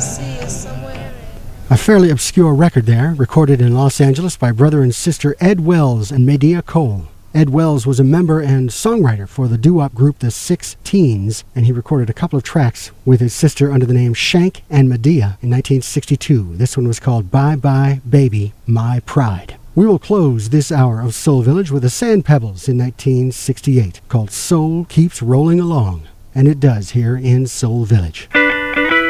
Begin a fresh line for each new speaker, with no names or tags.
see you somewhere.
A fairly obscure record there, recorded in Los Angeles by brother and sister Ed Wells and Medea Cole. Ed Wells was a member and songwriter for the doo-wop group The Six Teens, and he recorded a couple of tracks with his sister under the name Shank and Medea in 1962. This one was called Bye Bye Baby, My Pride. We will close this hour of Soul Village with the Sand Pebbles in 1968, called Soul Keeps Rolling Along, and it does here in Soul Village.